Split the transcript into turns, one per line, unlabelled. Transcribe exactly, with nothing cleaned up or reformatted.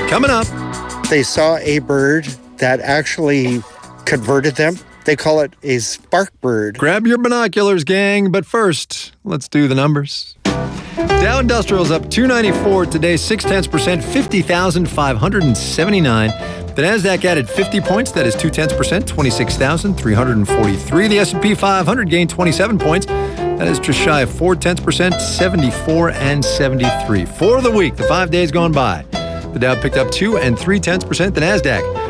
Coming up.
They saw a bird that actually converted them. They call it a spark bird.
Grab your binoculars, gang. But first, let's do the numbers. Dow Industrial's up two ninety-four today, six tenths percent, fifty thousand five hundred seventy-nine. The Nasdaq added fifty points, that is two tenths percent, twenty-six thousand three hundred forty-three. The S and P five hundred gained twenty-seven points, that is just shy of four tenths percent, seventy-four and seventy-three. For the week, the five days gone by, the Dow picked up two and three tenths percent. The Nasdaq